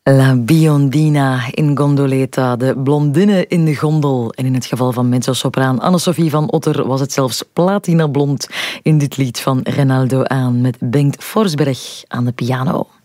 La Biondina in Gondoletta, de blondine in de gondel. En in het geval van mezzosopraan Anne-Sophie van Otter was het zelfs platinablond in dit lied van Renaldo Aan met Bengt Forsberg aan de piano.